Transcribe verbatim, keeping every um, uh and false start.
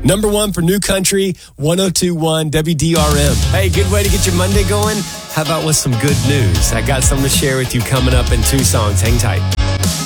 Number one for New Country, one oh two point one W D R M. Hey, good way to get your Monday going? How about with some good news? I got something to share with you coming up in two songs. Hang tight.